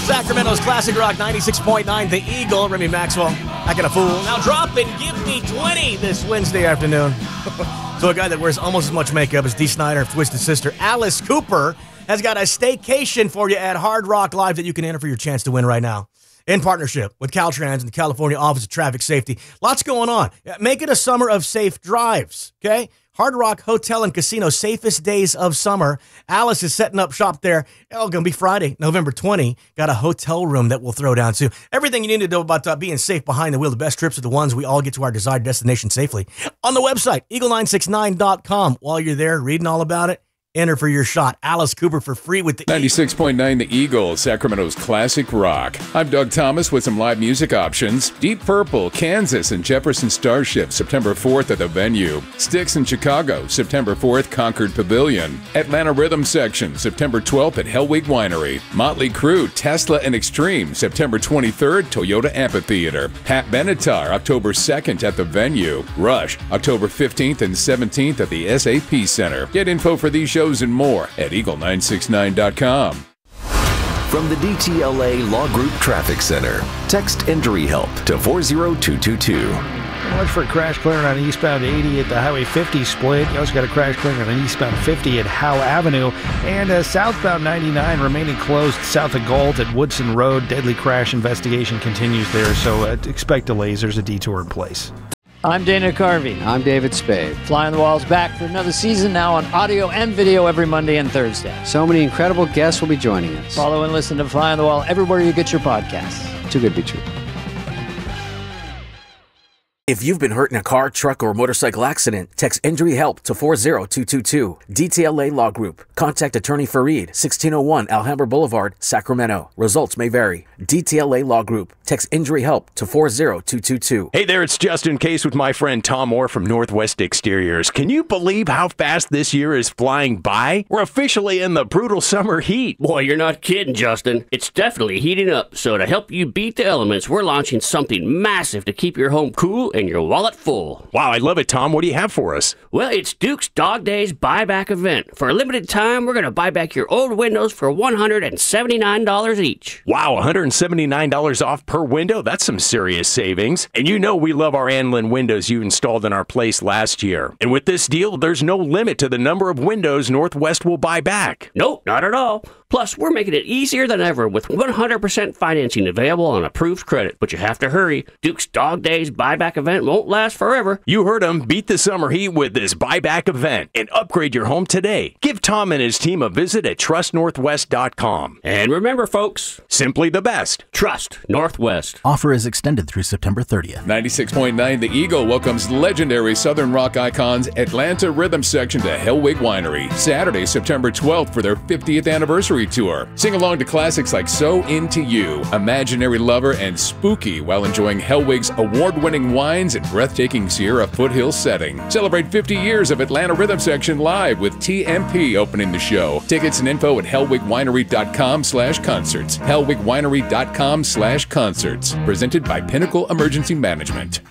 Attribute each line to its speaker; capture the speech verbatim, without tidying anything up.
Speaker 1: Sacramento's Classic Rock ninety-six point nine, The Eagle, Remy Maxwell, acting a fool. Now drop and give me twenty this Wednesday afternoon. So a guy that wears almost as much makeup as Dee Snider and Twisted Sister, Alice Cooper, has got a staycation for you at Hard Rock Live that you can enter for your chance to win right now. In partnership with Caltrans and the California Office of Traffic Safety. Lots going on. Make it a summer of safe drives, okay? Hard Rock Hotel and Casino, safest days of summer. Alice is setting up shop there. Oh, going to be Friday, November twentieth. Got a hotel room that we'll throw down, too. Everything you need to know about uh, being safe behind the wheel. The best trips are the ones we all get to our desired destination safely. On the website, eagle nine six nine dot com. While you're there reading all about it, enter for your shot. Alice Cooper for free with the
Speaker 2: ninety-six point nine The Eagle, Sacramento's Classic Rock. I'm Doug Thomas with some live music options. Deep Purple, Kansas and Jefferson Starship, September fourth at the venue. Styx in Chicago, September fourth, Concord Pavilion. Atlanta Rhythm Section, September twelfth at Hellwig Winery. Motley Crue, Tesla and Extreme, September twenty-third, Toyota Amphitheater. Pat Benatar, October second at the venue. Rush, October fifteenth and seventeenth at the S A P Center. Get info for these shows and more at eagle nine six nine dot com.
Speaker 3: From the D T L A Law Group Traffic Center, text injury help to four zero two two two.
Speaker 4: Watch for a crash clearing on eastbound eighty at the Highway fifty split. You also got a crash clearing on eastbound fifty at Howe Avenue. And uh, southbound ninety-nine remaining closed south of Gold at Woodson Road. Deadly crash investigation continues there, so uh, expect delays. There's a detour in place.
Speaker 5: I'm Dana Carvey.
Speaker 6: I'm David Spade.
Speaker 5: Fly on the Wall's back for another season now on audio and video every Monday and Thursday.
Speaker 6: So many incredible guests will be joining us.
Speaker 5: Follow and listen to Fly on the Wall everywhere you get your podcasts.
Speaker 6: Too good to be true.
Speaker 7: If you've been hurt in a car, truck, or motorcycle accident, text injury help to four zero two two two. D T L A Law Group. Contact Attorney Fareed, sixteen oh one Alhambra Boulevard, Sacramento. Results may vary. D T L A Law Group. Text injury help to four zero two two two.
Speaker 8: Hey there, it's Justin Case with my friend Tom Moore from Northwest Exteriors. Can you believe how fast this year is flying by? We're officially in the brutal summer heat.
Speaker 9: Boy, you're not kidding, Justin. It's definitely heating up. So to help you beat the elements, we're launching something massive to keep your home cool and your wallet full.
Speaker 8: Wow, I love it, Tom. What do you have for us?
Speaker 9: Well, it's Duke's Dog Days buyback event. For a limited time, we're going to buy back your old windows for one hundred seventy-nine dollars each.
Speaker 8: Wow, one hundred seventy-nine dollars off per window? That's some serious savings. And you know we love our Anlin windows you installed in our place last year. And with this deal, there's no limit to the number of windows Northwest will buy back.
Speaker 9: Nope, not at all. Plus, we're making it easier than ever with one hundred percent financing available on approved credit. But you have to hurry. Duke's Dog Days buyback event won't last forever.
Speaker 8: You heard him. Beat the summer heat with this buyback event and upgrade your home today. Give Tom and his team a visit at trust northwest dot com.
Speaker 9: And remember, folks,
Speaker 8: simply the best.
Speaker 9: Trust Northwest.
Speaker 10: Offer is extended through September thirtieth.
Speaker 2: ninety-six point nine The Eagle welcomes legendary Southern rock icons Atlanta Rhythm Section to Hellwig Winery. Saturday, September twelfth for their fiftieth anniversary tour. Sing along to classics like So Into You, Imaginary Lover, and Spooky while enjoying Hellwig's award-winning wines and breathtaking Sierra foothill setting. Celebrate fifty years of Atlanta Rhythm Section live with T M P opening the show. Tickets and info at hellwig winery dot com slash concerts. hellwig winery dot com slash concerts. Presented by Pinnacle Emergency Management.